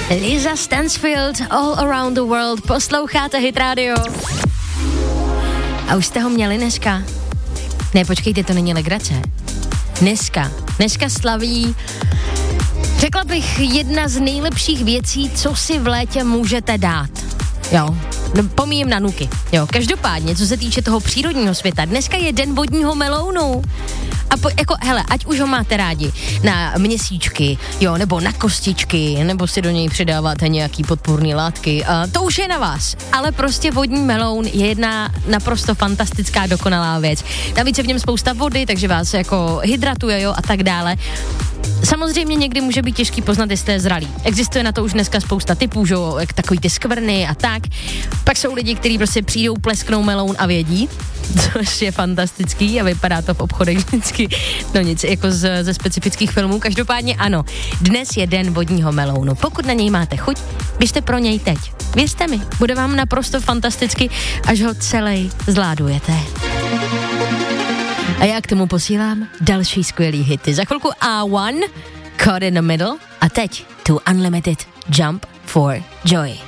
Lisa Stansfield, All Around the World, posloucháte Hit Radio. A už jste ho měli dneska? Ne, počkejte, to není legrace. Dneska slaví, řekla bych, jedna z nejlepších věcí, co si v létě můžete dát. Jo, pomíjím na nuky. Jo, každopádně, co se týče toho přírodního světa, dneska je den vodního melounu. A hele, ať už ho máte rádi na měsíčky, jo, nebo na kostičky, nebo si do něj přidáváte nějaký podpůrný látky, to už je na vás. Ale prostě vodní meloun je jedna naprosto fantastická, dokonalá věc. Navíc je v něm spousta vody, takže vás jako hydratuje, jo, a tak dále. Samozřejmě někdy může být těžký poznat, jestli je zralý. Existuje na to už dneska spousta typů, že jo, jak takový ty skvrny a tak. Pak jsou lidi, kteří prostě přijdou, plesknou meloun a vědí, což je fantastický a vypadá to v obchodech vždycky, no nic, jako ze specifických filmů. Každopádně ano, dnes je den vodního melounu. Pokud na něj máte chuť, běžte pro něj teď. Věřte mi, bude vám naprosto fantasticky, až ho celý zvládujete. A já k tomu posílám další skvělý hity. Za chvilku A1, Caught in the Middle a teď To Unlimited, Jump for Joy.